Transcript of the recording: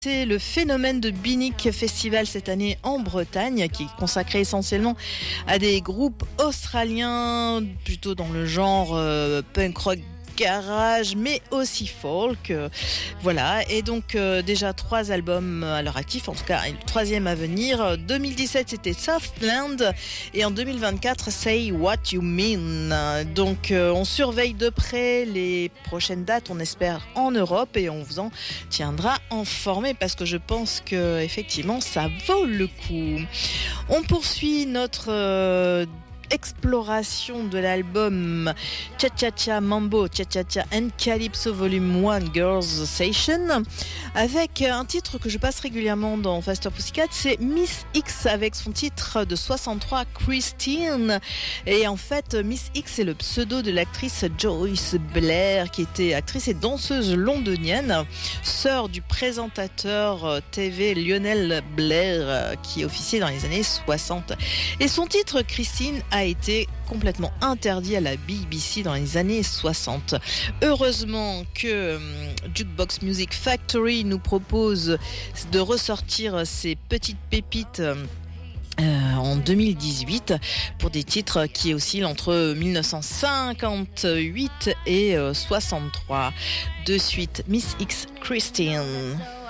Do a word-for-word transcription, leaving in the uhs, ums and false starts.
C'est le phénomène de Binic Festival cette année en Bretagne, qui est consacré essentiellement à des groupes australiens, plutôt dans le genre euh, punk rock garage, mais aussi folk. Euh, voilà, et donc euh, déjà trois albums à leur actif, en tout cas le troisième à venir. deux mille dix-sept c'était Southland et en deux mille vingt-quatre Say What You Mean. Donc euh, on surveille de près les prochaines dates, on espère en Europe, et on vous en tiendra informé parce que je pense que effectivement ça vaut le coup. On poursuit notre euh, exploration de l'album Cha Cha Cha Mambo, Cha Cha Cha and Calypso Volume un Girls Session, avec un titre que je passe régulièrement dans Faster Pussycat, c'est Miss X avec son titre de soixante-trois, Christine. Et en fait, Miss X est le pseudo de l'actrice Joyce Blair, qui était actrice et danseuse londonienne, sœur du présentateur T V Lionel Blair, qui officiait dans les années soixante. Et son titre Christine a été complètement interdit à la B B C dans les années soixante. Heureusement que Jukebox Music Factory nous propose de ressortir ces petites pépites Euh, en deux mille dix-huit pour des titres qui oscillent entre dix-neuf cent cinquante-huit et euh, soixante-trois. De suite, Miss X, Christine.